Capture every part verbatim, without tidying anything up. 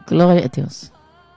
Glória a Deus.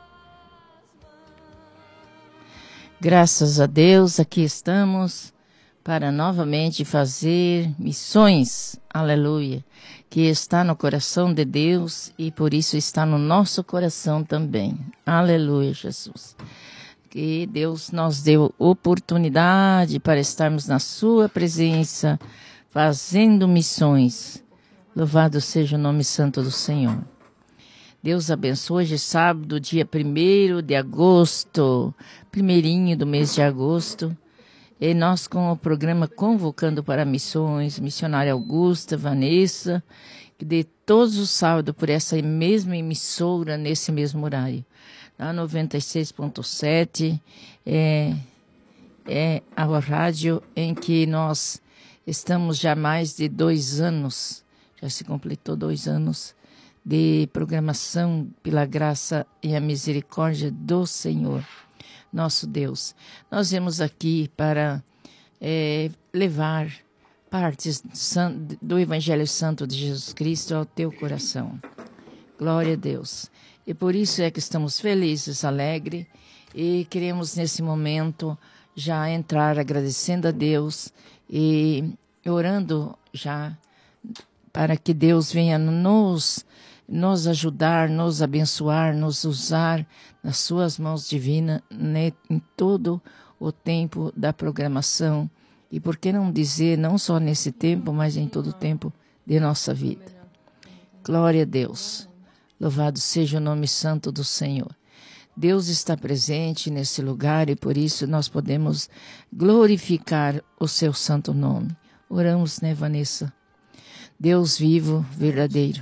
Graças a Deus, aqui estamos para novamente fazer missões, aleluia, que está no coração de Deus e por isso está no nosso coração também, aleluia, Jesus. Que Deus nos deu oportunidade para estarmos na sua presença, fazendo missões. Louvado seja o nome santo do Senhor. Deus abençoe. Hoje é sábado, dia primeiro de agosto, primeirinho do mês de agosto. E nós com o programa Convocando para Missões, missionária Augusta, Vanessa, que de todos os sábados por essa mesma emissora, nesse mesmo horário. Na noventa e seis ponto sete, é, é a rádio em que nós estamos já há mais de dois anos, já se completou dois anos, de programação pela graça e a misericórdia do Senhor, nosso Deus. Nós viemos aqui para é, levar partes do Evangelho Santo de Jesus Cristo ao teu coração. Glória a Deus. E por isso é que estamos felizes, alegres, e queremos nesse momento já entrar agradecendo a Deus e orando já para que Deus venha nos nos ajudar, nos abençoar, nos usar nas suas mãos divinas né, em todo o tempo da programação. E por que não dizer, não só nesse tempo, mas em todo o tempo de nossa vida. Glória a Deus. Louvado seja o nome santo do Senhor. Deus está presente nesse lugar e por isso nós podemos glorificar o seu santo nome. Oramos, né, Vanessa? Deus vivo, verdadeiro.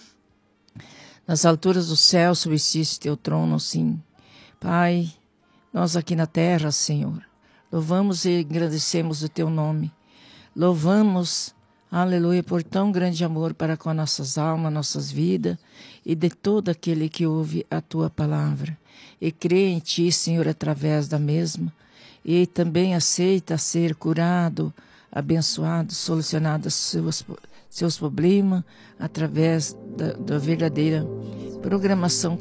Nas alturas do céu subsiste teu trono, sim. Pai, nós aqui na terra, Senhor, louvamos e agradecemos o teu nome. Louvamos, aleluia, por tão grande amor para com as nossas almas, nossas vidas e de todo aquele que ouve a tua palavra. E crê em ti, Senhor, através da mesma. E também aceita ser curado, abençoado, solucionado as suas seus problemas através da, da verdadeira programação